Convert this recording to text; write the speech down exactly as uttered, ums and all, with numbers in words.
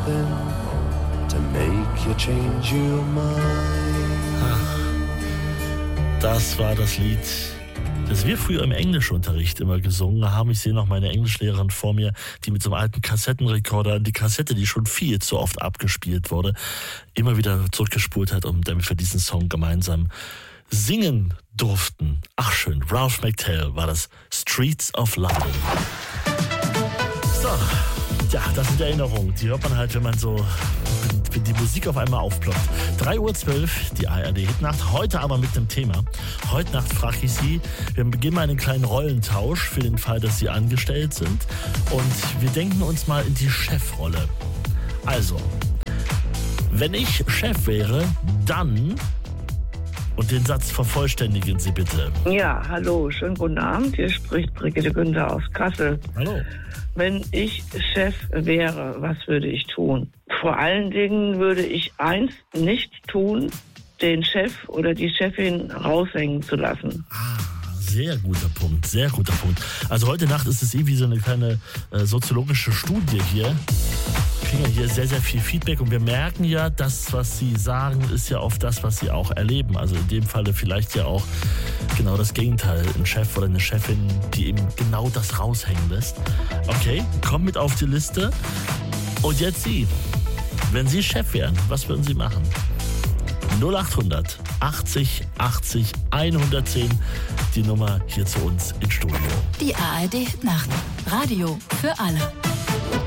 something to make you change your mind. Das war das Lied, das wir früher im Englischunterricht immer gesungen haben. Ich sehe noch meine Englischlehrerin vor mir, die mit so einem alten Kassettenrekorder die Kassette, die schon viel zu oft abgespielt wurde, immer wieder zurückgespult hat, um damit wir diesen Song gemeinsam singen durften. Ach schön, Ralph McTell war das, Streets of London. So, ja, das sind Erinnerungen, die hört man halt, wenn man so, wenn, wenn die Musik auf einmal aufploppt. drei Uhr zwölf, die A R D-Hitnacht, heute aber mit einem Thema. Heute Nacht frage ich Sie, wir beginnen mal einen kleinen Rollentausch für den Fall, dass Sie angestellt sind. Und wir denken uns mal in die Chefrolle. Also, wenn ich Chef wäre, dann... Und den Satz vervollständigen Sie bitte. Ja, hallo, schönen guten Abend. Hier spricht Brigitte Günther aus Kassel. Hallo. Wenn ich Chef wäre, was würde ich tun? Vor allen Dingen würde ich eins nicht tun, den Chef oder die Chefin raushängen zu lassen. Ah, sehr guter Punkt, sehr guter Punkt. Also heute Nacht ist es eh wie so eine kleine äh, soziologische Studie hier. Wir kriegen ja hier sehr, sehr viel Feedback und wir merken ja, das, was Sie sagen, ist ja oft das, was Sie auch erleben. Also in dem Falle vielleicht ja auch genau das Gegenteil. Ein Chef oder eine Chefin, die eben genau das raushängen lässt. Okay, kommt mit auf die Liste. Und jetzt Sie. Wenn Sie Chef wären, was würden Sie machen? null acht hundert achtzig achtzig hundertzehn, die Nummer hier zu uns ins Studio. Die A R D-Hitnacht. Radio für alle.